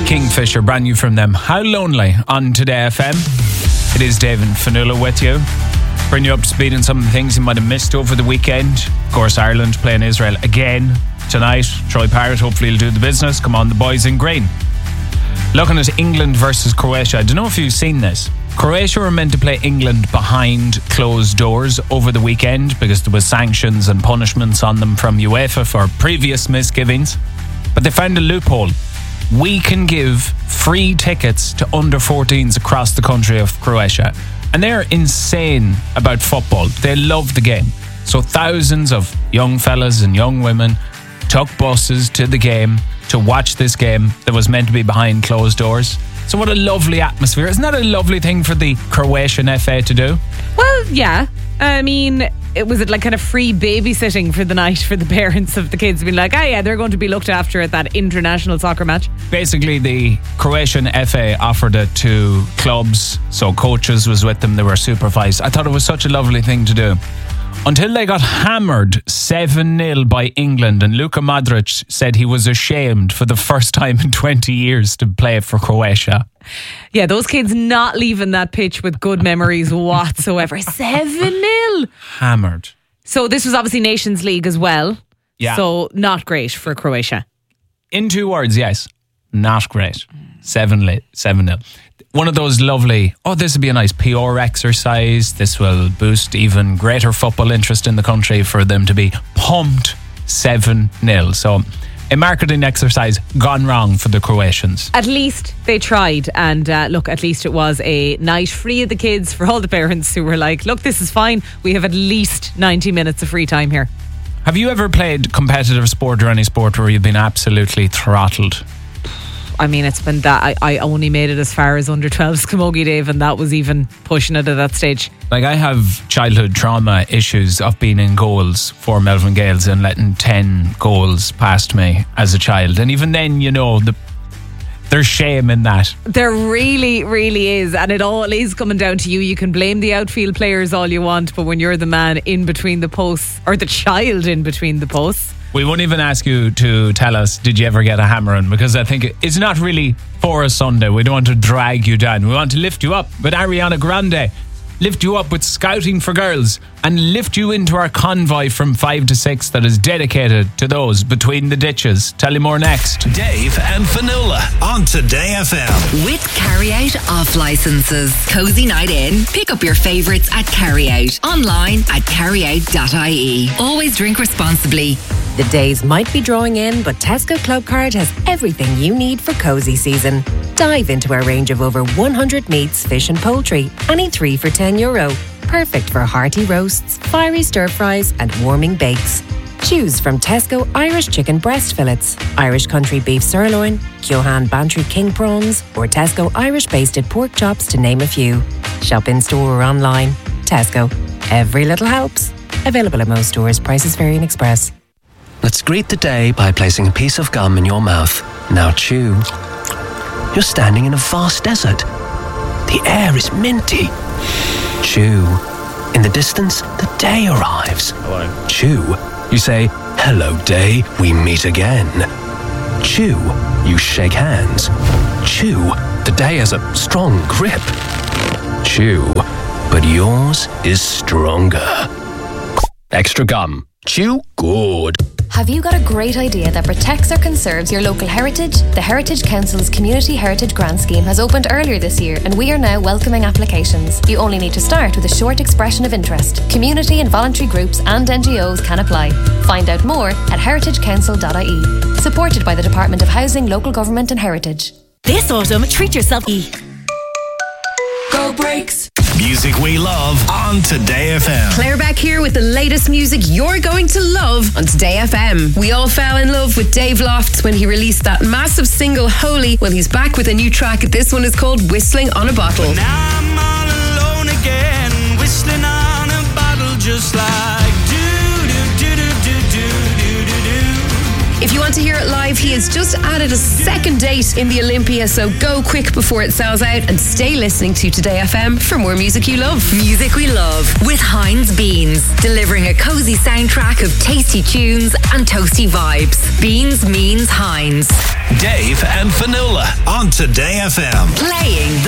Kingfisher, brand new from them. How Lonely on Today FM. It is Dave and Fanula with you. Bring you up to speed on some of the things you might have missed over the weekend. Of course, Ireland playing Israel again tonight. Troy Parrott hopefully will do the business. Come on, the boys in green. Looking at England versus Croatia. I don't know if you've seen this. Croatia were meant to play England behind closed doors over the weekend because there was sanctions and punishments on them from UEFA for previous misgivings. But they found a loophole. We can give free tickets to under 14s across the country of Croatia. And they're insane about football. They love the game. So thousands of young fellas and young women took buses to the game to watch this game that was meant to be behind closed doors. So what a lovely atmosphere. Isn't that a lovely thing for the Croatian FA to do? Well, yeah. I mean, was it like kind of free babysitting for the night for the parents of the kids being like, oh yeah, they're going to be looked after at that international soccer match? Basically, the Croatian FA offered it to clubs, so coaches was with them, they were supervised. I thought it was such a lovely thing to do. Until they got hammered 7-0 by England, and Luka Modric said he was ashamed for the first time in 20 years to play for Croatia. Yeah, those kids not leaving that pitch with good memories whatsoever. 7-0. Hammered. So this was obviously Nations League as well. Yeah. So not great for Croatia. In 2 words, yes. Not great. 7-0. One of those lovely, this will be a nice PR exercise. This will boost even greater football interest in the country for them to be pumped 7-0. So a marketing exercise gone wrong for the Croatians. At least they tried. And look, at least it was a night free of the kids for all the parents who were like, look, this is fine. We have at least 90 minutes of free time here. Have you ever played competitive sport or any sport where you've been absolutely throttled? I mean, it's been that. I only made it as far as under 12 Camogie, Dave, and that was even pushing it at that stage. Like, I have childhood trauma issues of being in goals for Melvin Gales and letting 10 goals past me as a child. And even then, you know, there's shame in that. There really, really is. And it all is coming down to you. You can blame the outfield players all you want, but when you're the man in between the posts, or the child in between the posts, we won't even ask you to tell us, did you ever get a hammering? Because I think it's not really for a Sunday. We don't want to drag you down. We want to lift you up with Ariana Grande. Lift you up with Scouting for Girls. And lift you into our convoy from 5 to 6 that is dedicated to those between the ditches. Tell you more next. Dave and Fanula on Today FM. With Carry Out off licenses. Cozy night in. Pick up your favourites at Carry Out. Online at carryout.ie. Always drink responsibly. The days might be drawing in, but Tesco Clubcard has everything you need for cosy season. Dive into our range of over 100 meats, fish and poultry, any 3 for €10. Perfect for hearty roasts, fiery stir-fries and warming bakes. Choose from Tesco Irish chicken breast fillets, Irish country beef sirloin, Kyohan Bantry king prawns, or Tesco Irish basted pork chops, to name a few. Shop in store or online. Tesco. Every little helps. Available at most stores. Prices vary in Express. Let's greet the day by placing a piece of gum in your mouth. Now chew. You're standing in a vast desert. The air is minty. Chew. In the distance, the day arrives. Hello. Chew. You say, hello day, we meet again. Chew. You shake hands. Chew. The day has a strong grip. Chew. But yours is stronger. Extra gum. Chew good. Have you got a great idea that protects or conserves your local heritage? The Heritage Council's Community Heritage Grant Scheme has opened earlier this year, and we are now welcoming applications. You only need to start with a short expression of interest. Community and voluntary groups and NGOs can apply. Find out more at heritagecouncil.ie. Supported by the Department of Housing, Local Government and Heritage. This autumn, treat yourself. Go Breaks. Music we love on Today FM. Claire back here with the latest music you're going to love on Today FM. We all fell in love with Dave Lofts when he released that massive single Holy. Well, he's back with a new track. This one is called Whistling on a Bottle. But now I'm all alone again, whistling on a bottle, just like If you want to hear it live, he has just added a second date in the Olympia, so go quick before it sells out and stay listening to Today FM for more music you love. Music we love with Heinz Beans, delivering a cozy soundtrack of tasty tunes and toasty vibes. Beans means Heinz. Dave and Fanula on Today FM. Playing